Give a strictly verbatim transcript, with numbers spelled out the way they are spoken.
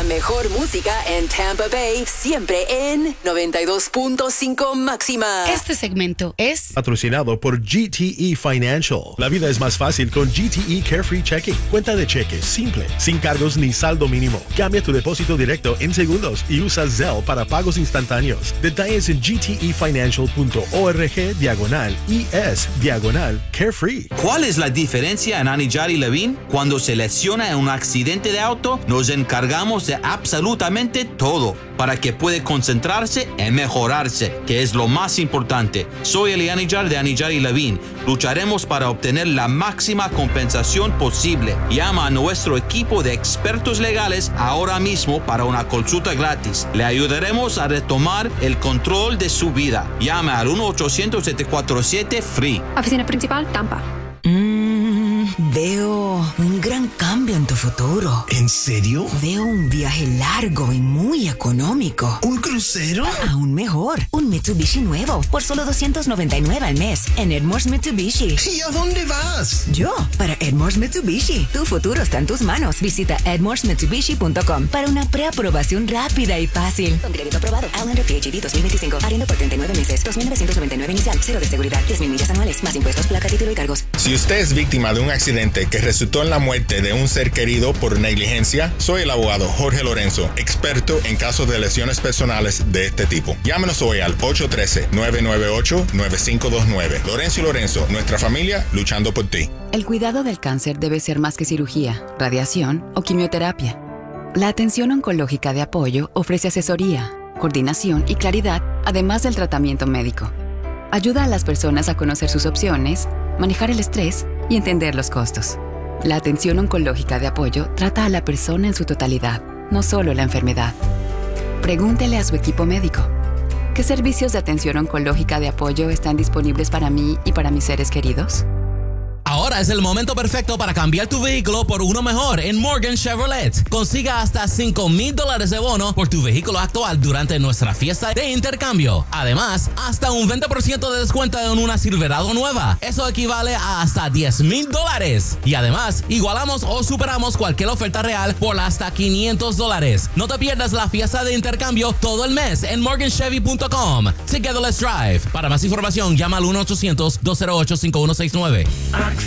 La mejor música en Tampa Bay, siempre en noventa y dos punto cinco máxima. Este segmento es patrocinado por G T E Financial. La vida es más fácil con G T E Carefree Checking. Cuenta de cheques simple, sin cargos ni saldo mínimo. Cambia tu depósito directo en segundos y usa Zelle para pagos instantáneos. Detalles en gtefinancial.org diagonal ES diagonal Carefree. ¿Cuál es la diferencia en Anidjar y Levine? Cuando se lesiona en un accidente de auto, nos encargamos de absolutamente todo para que pueda concentrarse en mejorarse, que es lo más importante. Soy Eli Anidjar de Anidjar y Levine. Lucharemos para obtener la máxima compensación posible. Llama a nuestro equipo de expertos legales ahora mismo para una consulta gratis. Le ayudaremos a retomar el control de su vida. Llama al uno ochocientos siete cuatro siete F R E E. Oficina principal, Tampa. Mm, veo un gran cambio en tu futuro. ¿En serio? Veo un viaje largo y muy económico. ¿Un crucero? Aún mejor, un Mitsubishi nuevo por solo doscientos noventa y nueve al mes en Edmores Mitsubishi. ¿Y a dónde vas? Yo, para Edmores Mitsubishi. Tu futuro está en tus manos. Visita edmores mitsubishi punto com para una preaprobación rápida y fácil. Con crédito aprobado. Outlander P H E V dos mil veinticinco. Arriendo por treinta y nueve meses. dos mil novecientos noventa y nueve inicial. Cero de seguridad. diez mil millas anuales. Más impuestos, placa, título y cargos. Si usted es víctima de un accidente que resultó en la muerte de un ser querido por negligencia, soy el abogado Jorge Lorenzo, experto en casos de lesiones personales de este tipo. Llámenos hoy al ocho uno tres, nueve nueve ocho, nueve cinco dos nueve. Lorenzo y Lorenzo, nuestra familia luchando por ti. El cuidado del cáncer debe ser más que cirugía, radiación o quimioterapia. La atención oncológica de apoyo ofrece asesoría, coordinación y claridad, además del tratamiento médico. Ayuda a las personas a conocer sus opciones, manejar el estrés y entender los costos. La atención oncológica de apoyo trata a la persona en su totalidad, no solo la enfermedad. Pregúntele a su equipo médico. ¿Qué servicios de atención oncológica de apoyo están disponibles para mí y para mis seres queridos? Ahora es el momento perfecto para cambiar tu vehículo por uno mejor en Morgan Chevrolet. Consiga hasta cinco mil dólares de bono por tu vehículo actual durante nuestra fiesta de intercambio. Además, hasta un veinte por ciento de descuento en una Silverado nueva. Eso equivale a hasta diez mil dólares. Y además, igualamos o superamos cualquier oferta real por hasta quinientos dólares. No te pierdas la fiesta de intercambio todo el mes en morgan chevy punto com. Together let's drive. Para más información, llama al uno ochocientos, dos cero ocho, cinco uno seis nueve.